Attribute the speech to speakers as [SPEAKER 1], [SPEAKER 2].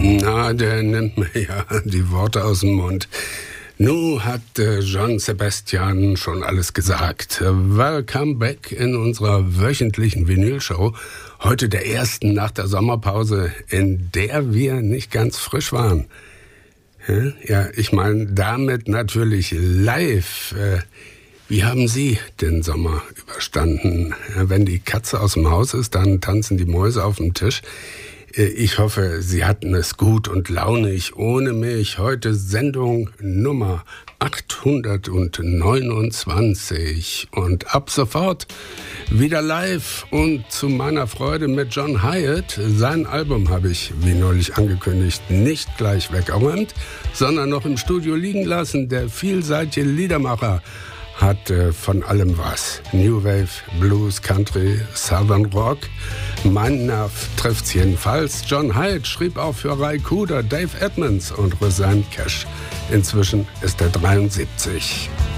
[SPEAKER 1] Na, der nimmt mir ja die Worte aus dem Mund. Nu hat John Sebastian schon alles gesagt. Welcome back in unserer wöchentlichen Vinylshow. Heute der ersten nach der Sommerpause, in der wir nicht ganz frisch waren. Ja, ich meine damit natürlich live. Wie haben Sie den Sommer überstanden? Wenn die Katze aus dem Haus ist, dann tanzen die Mäuse auf dem Tisch. Ich hoffe, Sie hatten es gut und launig ohne mich. Heute Sendung Nummer 829 und ab sofort wieder live und zu meiner Freude mit John Hiatt. Sein Album habe ich, wie neulich angekündigt, nicht gleich weggeräumt, sondern noch im Studio liegen lassen. Der vielseitige Liedermacher hat von allem was. New Wave, Blues, Country, Southern Rock. Mein Nerv trifft's jedenfalls. John Hiatt schrieb auch für Ry Cooder, Dave Edmunds und Rosanne Cash. Inzwischen ist er 73.